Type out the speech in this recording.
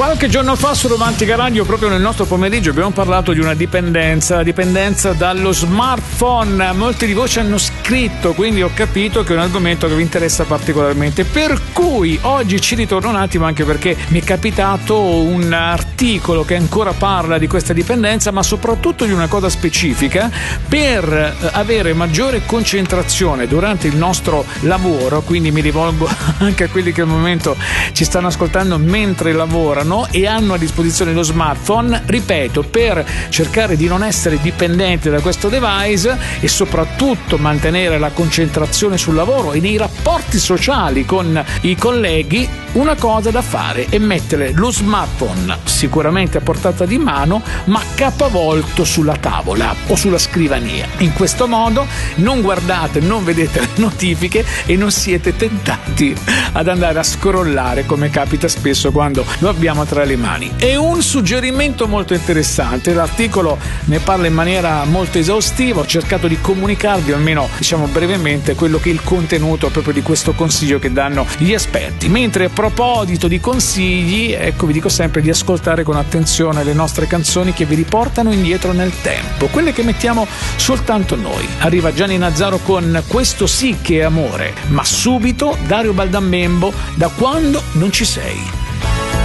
Qualche giorno fa su Romantica Radio, proprio nel nostro pomeriggio, abbiamo parlato di una dipendenza, la dipendenza dallo smartphone. Molti di voi ci hanno scritto, quindi ho capito che è un argomento che vi interessa particolarmente, per cui oggi ci ritorno un attimo, anche perché mi è capitato un articolo che ancora parla di questa dipendenza, ma soprattutto di una cosa specifica. Per avere maggiore concentrazione durante il nostro lavoro, quindi mi rivolgo anche a quelli che al momento ci stanno ascoltando mentre lavorano e hanno a disposizione lo smartphone, ripeto, per cercare di non essere dipendenti da questo device e soprattutto mantenere la concentrazione sul lavoro e nei rapporti sociali con i colleghi, una cosa da fare è mettere lo smartphone sicuramente a portata di mano, ma capovolto sulla tavola o sulla scrivania. In questo modo non guardate, non vedete le notifiche e non siete tentati ad andare a scrollare, come capita spesso quando lo abbiamo tra le mani. È un suggerimento molto interessante, l'articolo ne parla in maniera molto esaustiva, ho cercato di comunicarvi almeno brevemente quello che è il contenuto proprio di questo consiglio che danno gli esperti. Mentre a proposito di consigli, ecco, vi dico sempre di ascoltare con attenzione le nostre canzoni che vi riportano indietro nel tempo, quelle che mettiamo soltanto noi. Arriva Gianni Nazzaro con Questo sì che è amore, ma subito Dario Baldambembo, Da quando non ci sei.